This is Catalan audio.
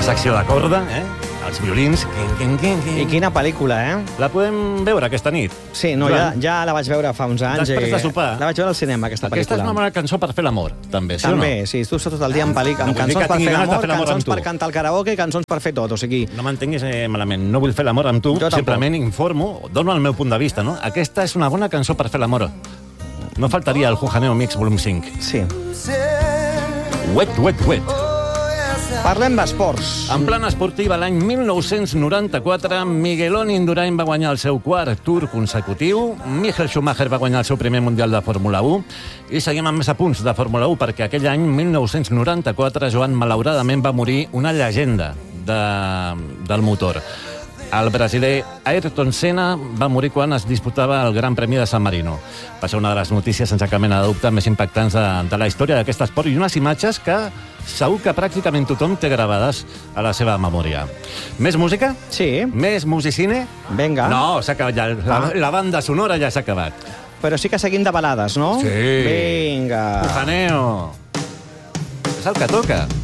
secció de corda, els violins... I quina pel·lícula, La podem veure aquesta nit? Sí, no, ja la vaig veure fa uns anys. Després de sopar. La vaig veure al cinema, aquesta pel·lícula. Aquesta és una bona cançó per fer l'amor, també, sí o no? També, sí. Tu estàs tot el dia amb cançons per fer l'amor, cançons per cantar al karaoke, cançons per fer tot, o sigui... No m'entenguis malament, no vull fer l'amor amb tu, simplement informo, dono el meu punt de vista, no? Aquesta és una bona cançó per fer l'amor. No faltaria el Jujaneo Mix volum 5. Sí. Wet, wet, wet. Parlem d'esports. En plan esportiva, l'any 1994, Miguelón Indurain va guanyar el seu quart Tour consecutiu, Michael Schumacher va guanyar el seu primer Mundial de Fórmula 1, i seguim amb més apunts de Fórmula 1, perquè aquell any, 1994, Joan, malauradament, va morir una llegenda del motor. El brasiler Ayrton Senna va morir quan es disputava el Gran Premi de San Marino. Va ser una de les notícies, sense cap mena de dubte, més impactants de la història d'aquest esport, i unes imatges que segur que pràcticament tothom té gravades a la seva memòria. Més música? Sí. Més musicine? Vinga. No, s'ha acabat ja. La banda sonora ja s'ha acabat. Però sí que seguim de balades, no? Sí. Vinga. Jujaneo. És el que toca.